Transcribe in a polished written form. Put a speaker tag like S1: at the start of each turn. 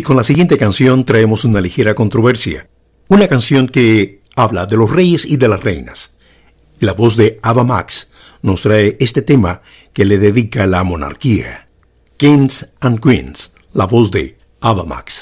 S1: con la siguiente canción traemos una ligera controversia. Una canción que habla de los reyes y de las reinas. La voz de Ava Max nos trae este tema que le dedica la monarquía. Kings and Queens, la voz de Ava Max.